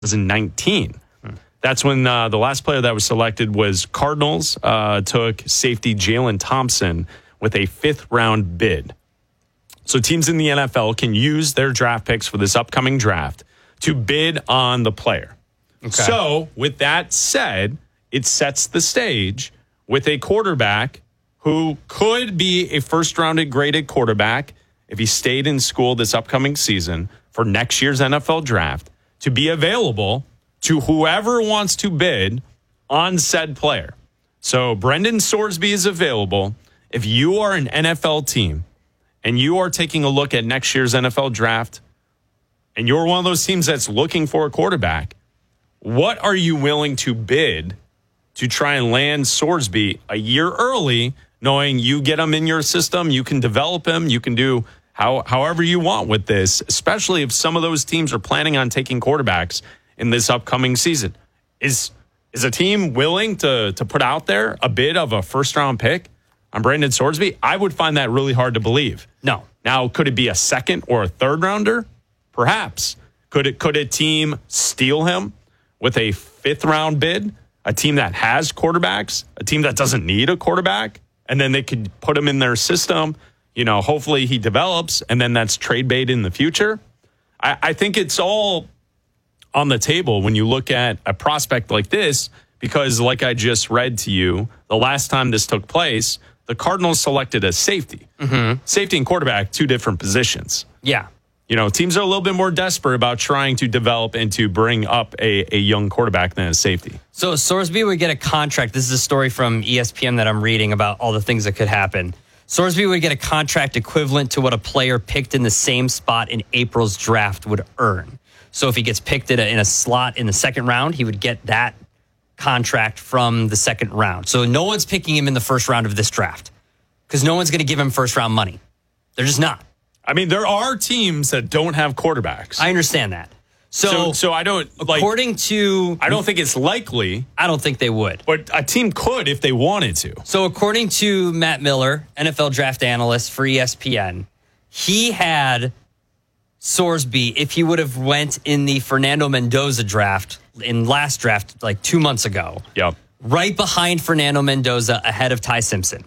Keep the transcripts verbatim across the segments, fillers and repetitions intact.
nineteen. Hmm. That's when uh, the last player that was selected was Cardinals uh, took safety Jalen Thompson with a fifth round bid. So teams in the N F L can use their draft picks for this upcoming draft to bid on the player. Okay. So with that said, it sets the stage with a quarterback who could be a first-rounded graded quarterback if he stayed in school this upcoming season for next year's N F L draft to be available to whoever wants to bid on said player. So Brendan Sorsby is available. If you are an N F L team and you are taking a look at next year's N F L draft and you're one of those teams that's looking for a quarterback, what are you willing to bid to try and land Sorsby a year early, knowing you get him in your system, you can develop him, you can do how, however you want with this, especially if some of those teams are planning on taking quarterbacks in this upcoming season. Is is a team willing to to put out there a bid of a first-round pick on Brandon Sorsby? I would find that really hard to believe. No. Now, could it be a second or a third-rounder? Perhaps. Could it? Could a team steal him with a fifth-round bid? A team that has quarterbacks? A team that doesn't need a quarterback? And then they could put him in their system. You know, hopefully he develops, and then that's trade bait in the future. I, I think it's all on the table when you look at a prospect like this, because like I just read to you, the last time this took place, the Cardinals selected a safety. Mm-hmm. Safety and quarterback, two different positions. Yeah. You know, teams are a little bit more desperate about trying to develop and to bring up a, a young quarterback than a safety. So Sorsby would get a contract. This is a story from E S P N that I'm reading about all the things that could happen. Sorsby would get a contract equivalent to what a player picked in the same spot in April's draft would earn. So if he gets picked in a, in a slot in the second round, he would get that contract from the second round. So no one's picking him in the first round of this draft because no one's going to give him first round money. They're just not. I mean, there are teams that don't have quarterbacks. I understand that. So, so, so I don't, like, according to... I don't think it's likely. I don't think they would. But a team could if they wanted to. So according to Matt Miller, N F L draft analyst for E S P N, he had Sorsby, if he would have went in the Fernando Mendoza draft, in last draft, like two months ago, yep, right behind Fernando Mendoza ahead of Ty Simpson.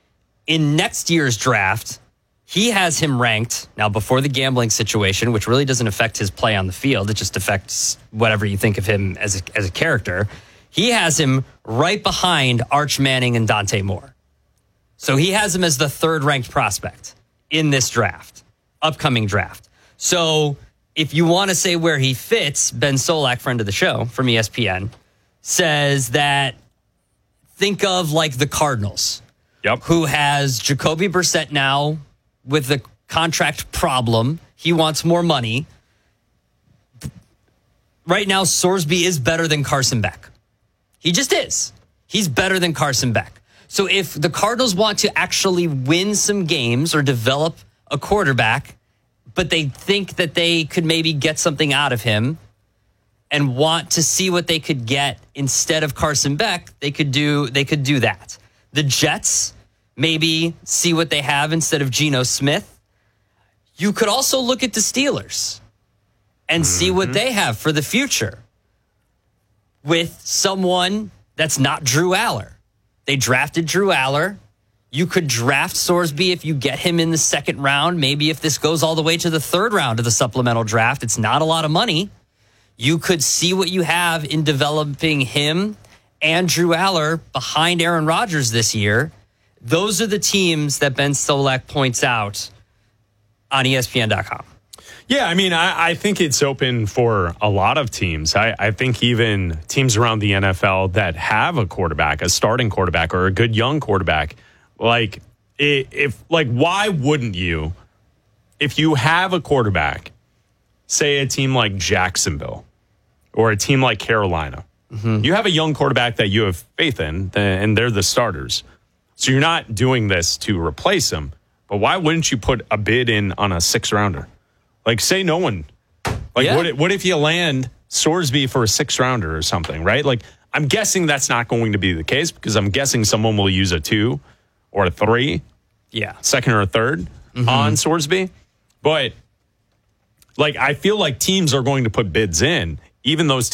In next year's draft, he has him ranked, now before the gambling situation, which really doesn't affect his play on the field. It just affects whatever you think of him as a, as a character. He has him right behind Arch Manning and Dante Moore. So he has him as the third ranked prospect in this draft, upcoming draft. So if you want to say where he fits, Ben Solak, friend of the show from E S P N, says that think of like the Cardinals, yep, who has Jacoby Brissett now with the contract problem. He wants more money. Right now, Sorsby is better than Carson Beck. He just is. He's better than Carson Beck. So if the Cardinals want to actually win some games or develop a quarterback, but they think that they could maybe get something out of him and want to see what they could get instead of Carson Beck, they could do they could do that. The Jets maybe see what they have instead of Geno Smith. You could also look at the Steelers and mm-hmm. see what they have for the future with someone that's not Drew Aller. They drafted Drew Aller. You could draft Sorsby if you get him in the second round. Maybe if this goes all the way to the third round of the supplemental draft, it's not a lot of money. You could see what you have in developing him and Drew Aller behind Aaron Rodgers this year. Those are the teams that Ben Solak points out on E S P N dot com. Yeah, I mean, I, I think it's open for a lot of teams. I, I think even teams around the N F L that have a quarterback, a starting quarterback, or a good young quarterback, like, if, like, why wouldn't you, if you have a quarterback, say a team like Jacksonville or a team like Carolina, mm-hmm. you have a young quarterback that you have faith in, and they're the starters. So you're not doing this to replace him, but why wouldn't you put a bid in on a six rounder? Like, say no one. Like, yeah. what, if, what if you land Sorsby for a six rounder or something, right? Like, I'm guessing that's not going to be the case because I'm guessing someone will use a two or a three, yeah, second or a third mm-hmm. on Sorsby. But, like, I feel like teams are going to put bids in even those